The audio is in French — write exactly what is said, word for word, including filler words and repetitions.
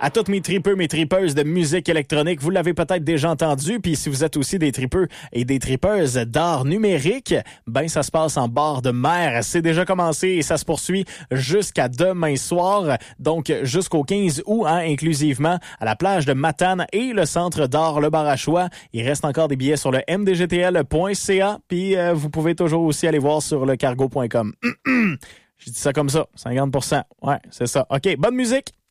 à toutes mes tripeux, mes tripeuses de musique électronique. Vous l'avez peut-être déjà entendu, puis si vous êtes aussi des tripeux et des tripeuses d'art numérique, ben ça se passe en bord de mer. C'est déjà commencé et ça se poursuit jusqu'à demain soir, donc jusqu'au quinze août, hein, inclusivement, à la plage de Matane et le centre d'art Le Barachois. Il reste encore des billets sur le m d g t l point c a, puis euh, vous pouvez toujours aussi aller voir sur le cargo point com. Je dis ça comme ça, cinquante pour cent. Ouais, c'est ça. OK, bonne musique!